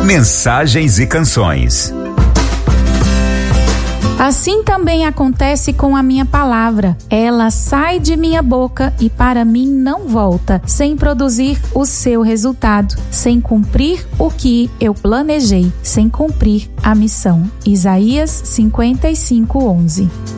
Mensagens e canções. Assim também acontece com a minha palavra. Ela sai de minha boca e para mim não volta, sem produzir o seu resultado, sem cumprir o que eu planejei, sem cumprir a missão. Isaías 55:11.